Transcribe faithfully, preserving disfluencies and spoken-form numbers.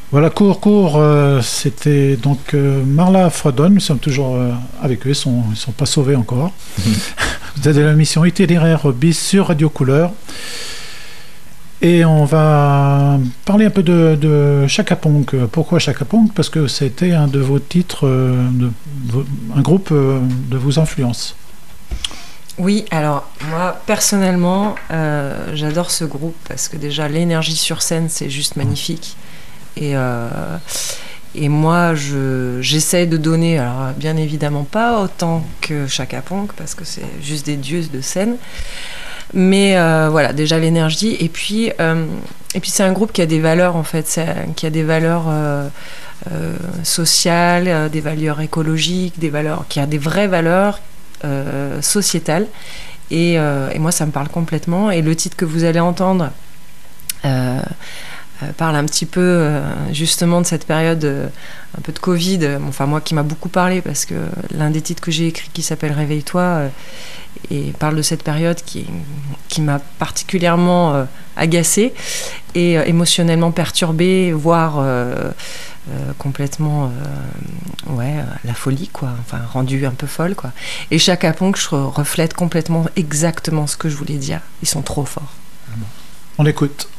Voilà, court, court, euh, c'était donc euh, Marla Fredon, nous sommes toujours euh, avec eux, ils ne sont, ils sont pas sauvés encore. Vous êtes de la mission itinéraire bis sur Radio Couleur. Et on va parler un peu de, de Chaka Ponk. Pourquoi Chaka Ponk? Parce que c'était un de vos titres, euh, de, de, un groupe euh, de vos influences. Oui, alors moi personnellement, euh, j'adore ce groupe parce que déjà l'énergie sur scène c'est juste magnifique. Et, euh, et moi, je, j'essaie de donner, alors bien évidemment pas autant que Chaka Ponk, parce que c'est juste des dieux de scène. Mais euh, voilà, déjà l'énergie. Et puis, euh, et puis c'est un groupe qui a des valeurs, en fait, c'est, qui a des valeurs euh, euh, sociales, euh, des valeurs écologiques, des valeurs, qui a des vraies valeurs euh, sociétales. Et, euh, et moi, ça me parle complètement. Et le titre que vous allez entendre... Euh, Euh, parle un petit peu euh, justement de cette période euh, un peu de Covid, euh, enfin moi qui m'a beaucoup parlé parce que l'un des titres que j'ai écrit qui s'appelle Réveille-toi euh, et parle de cette période qui, qui m'a particulièrement euh, agacée et euh, émotionnellement perturbée, voire euh, euh, complètement euh, ouais, la folie quoi, enfin rendue un peu folle quoi. Et Chaka Ponk je reflète complètement exactement ce que je voulais dire, ils sont trop forts. On écoute.